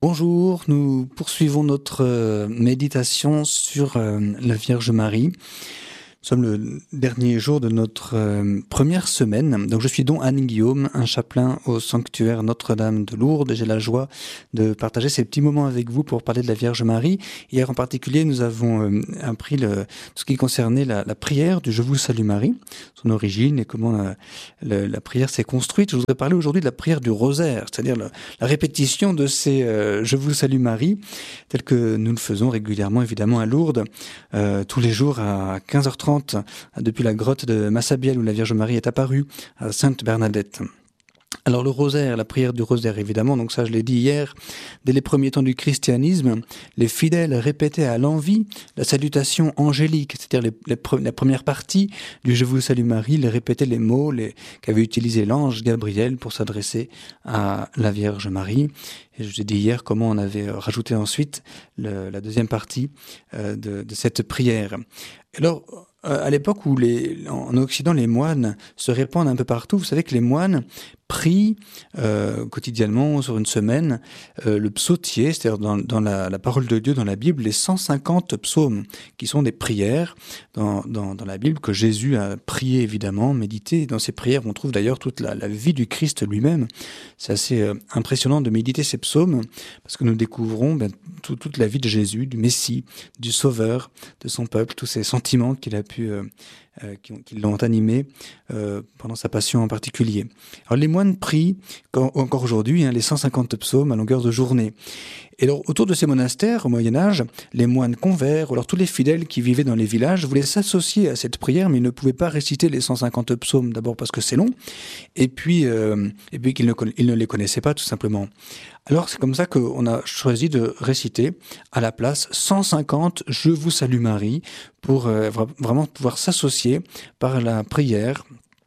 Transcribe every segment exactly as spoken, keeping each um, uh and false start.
Bonjour, nous poursuivons notre euh, méditation sur euh, la Vierge Marie. Nous sommes le dernier jour de notre euh, première semaine. Donc je suis Don Anne Guillaume, un chapelain au sanctuaire Notre-Dame de Lourdes. J'ai la joie de partager ces petits moments avec vous pour parler de la Vierge Marie. Hier en particulier, nous avons euh, appris le, tout ce qui concernait la, la prière du Je vous salue Marie, son origine et comment la, la, la prière s'est construite. Je voudrais parler aujourd'hui de la prière du rosaire, c'est-à-dire la, la répétition de ces euh, Je vous salue Marie, tels que nous le faisons régulièrement évidemment à Lourdes, euh, tous les jours à quinze heures trente. Depuis la grotte de Massabielle où la Vierge Marie est apparue à Sainte Bernadette. Alors le rosaire, la prière du rosaire évidemment, donc ça je l'ai dit hier, dès les premiers temps du christianisme, les fidèles répétaient à l'envi la salutation angélique, c'est-à-dire les, les pre- la première partie du Je vous salue Marie, ils répétaient les mots les, qu'avait utilisé l'ange Gabriel pour s'adresser à la Vierge Marie. Et je vous ai dit hier comment on avait rajouté ensuite le, la deuxième partie euh, de, de cette prière. Alors, à l'époque où les, en Occident les moines se répandent un peu partout, vous savez que les moines prient euh, quotidiennement sur une semaine euh, le psautier, c'est-à-dire dans, dans la, la parole de Dieu, dans la Bible, les cent cinquante psaumes, qui sont des prières dans, dans, dans la Bible que Jésus a prié évidemment, médité. Dans ces prières, on trouve d'ailleurs toute la, la vie du Christ lui-même. C'est assez euh, impressionnant de méditer ces psaumes, parce que nous découvrons ben, tout, toute la vie de Jésus, du Messie, du Sauveur, de son peuple, tous ces sentiments qu'il a pu... Euh, Euh, qui, qui l'ont animé euh, pendant sa passion en particulier. Alors les moines prient quand, encore aujourd'hui hein, les cent cinquante psaumes à longueur de journée. Et alors autour de ces monastères au Moyen-Âge, les moines convers ou alors tous les fidèles qui vivaient dans les villages voulaient s'associer à cette prière, mais ils ne pouvaient pas réciter les cent cinquante psaumes, d'abord parce que c'est long, et puis, euh, et puis qu'ils ne, ils ne les connaissaient pas tout simplement. Alors c'est comme ça qu'on a choisi de réciter à la place cent cinquante Je vous salue Marie pour euh, vraiment pouvoir s'associer par la prière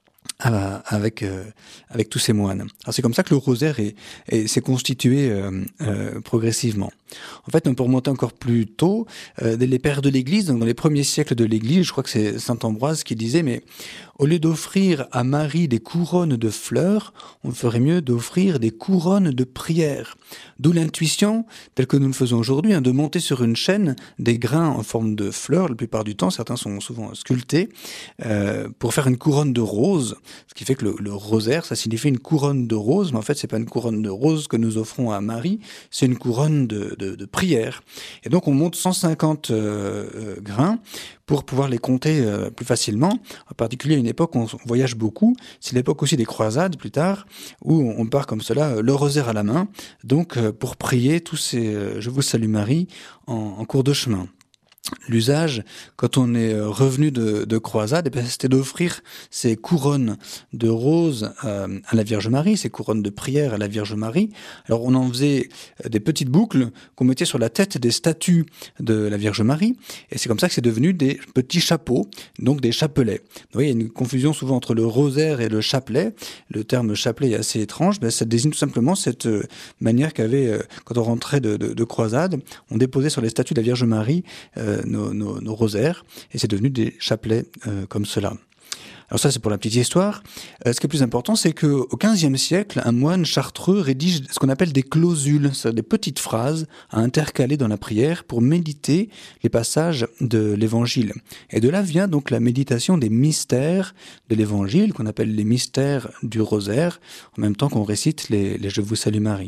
à, avec euh, avec tous ces moines. Alors c'est comme ça que le rosaire est, est, s'est constitué euh, euh, progressivement. En fait, on peut remonter encore plus tôt, euh, dès les pères de l'Église, donc dans les premiers siècles de l'Église, je crois que c'est saint Ambroise qui disait, mais au lieu d'offrir à Marie des couronnes de fleurs, on ferait mieux d'offrir des couronnes de prières. D'où l'intuition, telle que nous le faisons aujourd'hui, hein, de monter sur une chaîne des grains en forme de fleurs, la plupart du temps, certains sont souvent sculptés, euh, pour faire une couronne de roses, ce qui fait que le, le rosaire, ça signifie une couronne de roses, mais en fait, c'est pas une couronne de roses que nous offrons à Marie, c'est une couronne de, de, de prière. Et donc, on monte cent cinquante euh, euh, grains pour pouvoir les compter euh, plus facilement, en particulier à une époque où on voyage beaucoup, c'est l'époque aussi des croisades plus tard, où on part comme cela, le rosaire à la main, donc euh, pour prier tous ces euh, Je vous salue Marie en, en cours de chemin. L'usage, quand on est revenu de, de croisade, eh bien, c'était d'offrir ces couronnes de roses euh, à la Vierge Marie, ces couronnes de prière à la Vierge Marie. Alors on en faisait des petites boucles qu'on mettait sur la tête des statues de la Vierge Marie, et c'est comme ça que c'est devenu des petits chapeaux, donc des chapelets. Vous voyez, il y a une confusion souvent entre le rosaire et le chapelet. Le terme chapelet est assez étrange, mais ça désigne tout simplement cette manière qu'avait, euh, quand on rentrait de, de, de croisade, on déposait sur les statues de la Vierge Marie euh, Nos, nos, nos rosaires, et c'est devenu des chapelets euh, comme cela. Alors ça, c'est pour la petite histoire. Euh, ce qui est plus important, c'est qu'au quinzième siècle, un moine chartreux rédige ce qu'on appelle des clausules, c'est-à-dire des petites phrases à intercaler dans la prière pour méditer les passages de l'Évangile. Et de là vient donc la méditation des mystères de l'Évangile, qu'on appelle les mystères du rosaire, en même temps qu'on récite les, les Je vous salue Marie.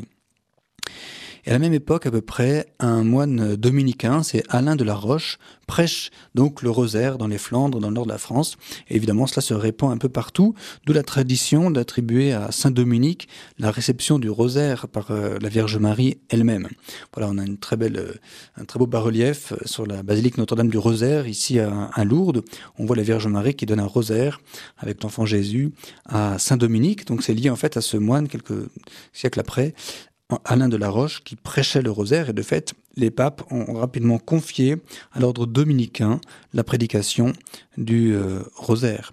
Et à la même époque, à peu près, un moine dominicain, c'est Alain de la Roche, prêche donc le rosaire dans les Flandres, dans le nord de la France. Et évidemment, cela se répand un peu partout, d'où la tradition d'attribuer à Saint Dominique la réception du rosaire par euh, la Vierge Marie elle-même. Voilà, on a une très belle, euh, un très beau bas-relief sur la basilique Notre-Dame du Rosaire, ici à, à Lourdes. On voit la Vierge Marie qui donne un rosaire avec l'enfant Jésus à Saint Dominique. Donc c'est lié en fait à ce moine quelques siècles après, Alain de la Roche, qui prêchait le rosaire, et de fait, les papes ont rapidement confié à l'ordre dominicain la prédication du euh, rosaire.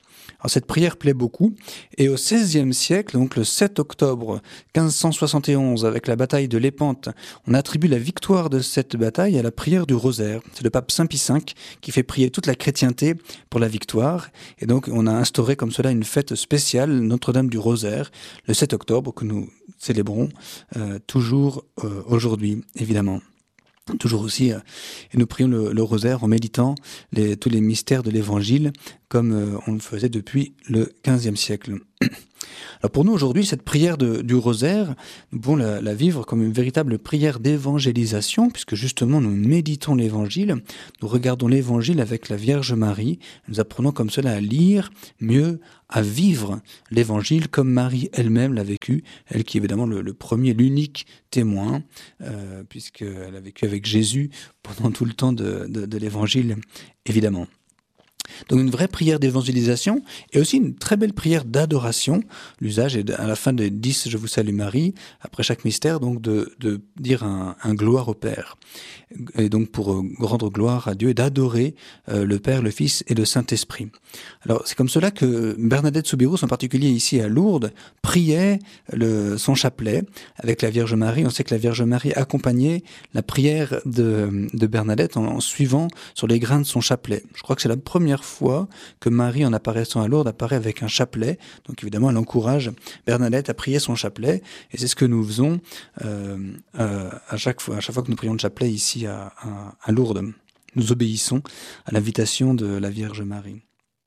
Alors cette prière plaît beaucoup, et au seizième siècle, donc le sept octobre quinze cent soixante et onze, avec la bataille de Lépante, on attribue la victoire de cette bataille à la prière du rosaire. C'est le pape Saint Pie cinq qui fait prier toute la chrétienté pour la victoire, et donc on a instauré comme cela une fête spéciale, Notre-Dame du Rosaire, le sept octobre, que nous célébrons euh, toujours euh, aujourd'hui, évidemment. Toujours aussi, euh, et nous prions le, le rosaire en méditant les, tous les mystères de l'Évangile, comme euh, on le faisait depuis le quinzième siècle. Alors pour nous aujourd'hui, cette prière de, du rosaire, nous pouvons la, la vivre comme une véritable prière d'évangélisation, puisque justement nous méditons l'Évangile, nous regardons l'Évangile avec la Vierge Marie, nous apprenons comme cela à lire mieux, à vivre l'Évangile comme Marie elle-même l'a vécu, elle qui est évidemment le, le premier, l'unique témoin, euh, puisqu'elle a vécu avec Jésus pendant tout le temps de, de, de l'Évangile, évidemment. Donc une vraie prière d'évangélisation et aussi une très belle prière d'adoration. L'usage est à la fin des dix « Je vous salue Marie », après chaque mystère, donc de, de dire un, un gloire au Père. Et donc pour rendre gloire à Dieu et d'adorer euh, le Père, le Fils et le Saint-Esprit. Alors c'est comme cela que Bernadette Soubirous, en particulier ici à Lourdes, priait le, son chapelet avec la Vierge Marie. On sait que la Vierge Marie accompagnait la prière de, de Bernadette en, en suivant sur les grains de son chapelet. Je crois que c'est la première fois que Marie, en apparaissant à Lourdes, apparaît avec un chapelet. Donc évidemment, elle encourage Bernadette à prier son chapelet. Et c'est ce que nous faisons euh, euh, à chaque fois, à chaque fois que nous prions le chapelet ici à, à, à Lourdes. Nous obéissons à l'invitation de la Vierge Marie.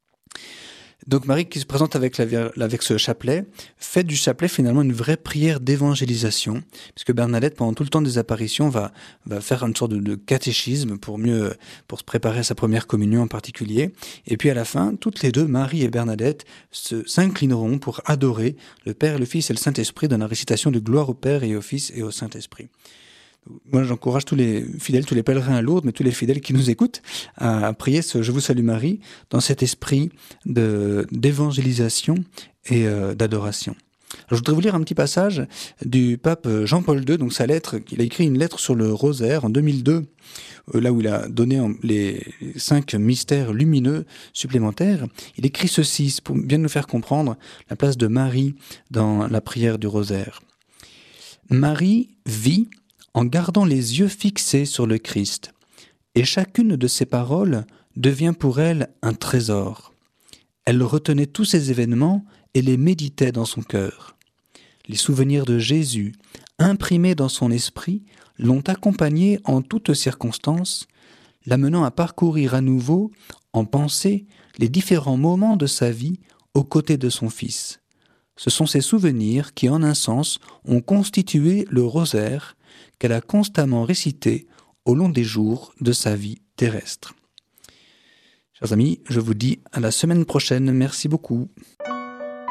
Donc Marie, qui se présente avec, la, avec ce chapelet, fait du chapelet finalement une vraie prière d'évangélisation, puisque Bernadette, pendant tout le temps des apparitions, va, va faire une sorte de, de catéchisme pour mieux, pour se préparer à sa première communion en particulier. Et puis à la fin, toutes les deux, Marie et Bernadette, se, s'inclineront pour adorer le Père, le Fils et le Saint-Esprit dans la récitation de gloire au Père et au Fils et au Saint-Esprit. Moi, j'encourage tous les fidèles, tous les pèlerins à Lourdes, mais tous les fidèles qui nous écoutent, à prier ce « Je vous salue Marie » dans cet esprit de, d'évangélisation et euh, d'adoration. Alors, je voudrais vous lire un petit passage du pape Jean-Paul deux, donc sa lettre, il a écrit une lettre sur le rosaire en deux mille deux, là où il a donné les cinq mystères lumineux supplémentaires. Il écrit ceci, pour bien nous faire comprendre la place de Marie dans la prière du rosaire. Marie vit en gardant les yeux fixés sur le Christ, et chacune de ses paroles devient pour elle un trésor. Elle retenait tous ces événements et les méditait dans son cœur. Les souvenirs de Jésus, imprimés dans son esprit, l'ont accompagnée en toutes circonstances, l'amenant à parcourir à nouveau, en pensée, les différents moments de sa vie aux côtés de son Fils. Ce sont ces souvenirs qui, en un sens, ont constitué le rosaire qu'elle a constamment récité au long des jours de sa vie terrestre. Chers amis, je vous dis à la semaine prochaine. Merci beaucoup.